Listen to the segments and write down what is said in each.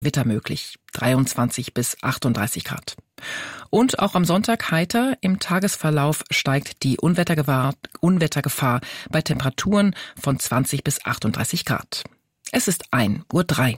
Gewitter möglich, 23 bis 38 Grad. Und auch am Sonntag heiter. Im Tagesverlauf steigt die Unwettergefahr bei Temperaturen von 20 bis 38 Grad. Es ist 1:03 Uhr.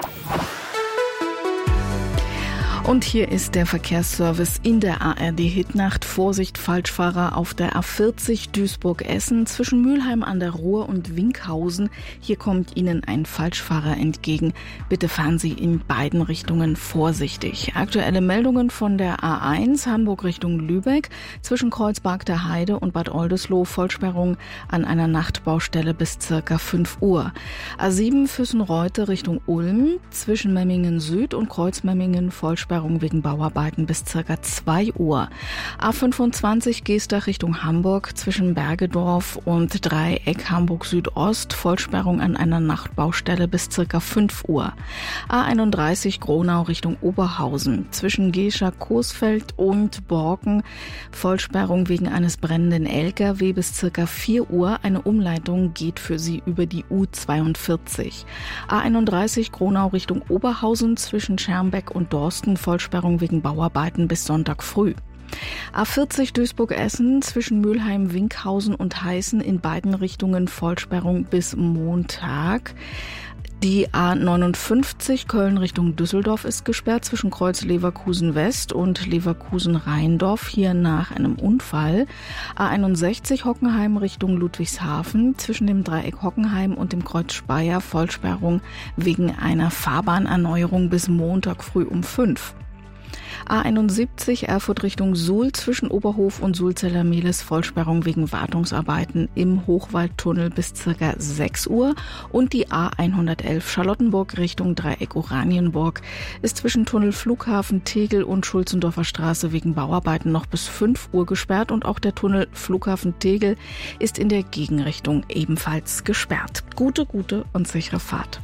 Und hier ist der Verkehrsservice in der ARD-Hitnacht. Vorsicht, Falschfahrer auf der A40 Duisburg-Essen zwischen Mülheim an der Ruhr und Winkhausen. Hier kommt Ihnen ein Falschfahrer entgegen. Bitte fahren Sie in beiden Richtungen vorsichtig. Aktuelle Meldungen von der A1 Hamburg Richtung Lübeck zwischen Kreuzberg der Heide und Bad Oldesloe. Vollsperrung an einer Nachtbaustelle bis circa 5 Uhr. A7 Füssen-Reute Richtung Ulm zwischen Memmingen Süd und Kreuzmemmingen. Vollsperrung wegen Bauarbeiten bis ca. 2 Uhr. A25 Geestach Richtung Hamburg zwischen Bergedorf und Dreieck Hamburg Südost. Vollsperrung an einer Nachtbaustelle bis ca. 5 Uhr. A31 Gronau Richtung Oberhausen zwischen Gescher-Coesfeld und Borken. Vollsperrung wegen eines brennenden LKW bis ca. 4 Uhr. Eine Umleitung geht für Sie über die U42. A31 Gronau Richtung Oberhausen zwischen Schermbeck und Dorsten. Vollsperrung wegen Bauarbeiten bis Sonntag früh. A40 Duisburg-Essen zwischen Mülheim, Winkhausen und Heißen in beiden Richtungen Vollsperrung bis Montag. Die A59 Köln Richtung Düsseldorf ist gesperrt zwischen Kreuz Leverkusen West und Leverkusen Rheindorf, hier nach einem Unfall. A61 Hockenheim Richtung Ludwigshafen zwischen dem Dreieck Hockenheim und dem Kreuz Speyer. Vollsperrung wegen einer Fahrbahnerneuerung bis Montag früh um 5. A71 Erfurt Richtung Suhl zwischen Oberhof und Sulzeller-Mehlis. Vollsperrung wegen Wartungsarbeiten im Hochwaldtunnel bis ca. 6 Uhr. Und die A111 Charlottenburg Richtung Dreieck Oranienburg ist zwischen Tunnel Flughafen Tegel und Schulzendorfer Straße wegen Bauarbeiten noch bis 5 Uhr gesperrt. Und auch der Tunnel Flughafen Tegel ist in der Gegenrichtung ebenfalls gesperrt. Gute und sichere Fahrt.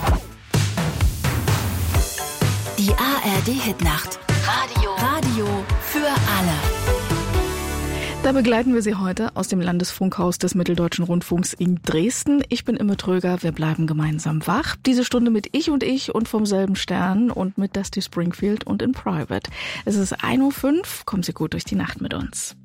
Die ARD-Hitnacht. Radio für alle. Da begleiten wir Sie heute aus dem Landesfunkhaus des Mitteldeutschen Rundfunks in Dresden. Ich bin Imme Tröger, wir bleiben gemeinsam wach. Diese Stunde mit Ich und vom selben Stern und mit Dusty Springfield und in Private. Es ist 1:05 Uhr, kommen Sie gut durch die Nacht mit uns.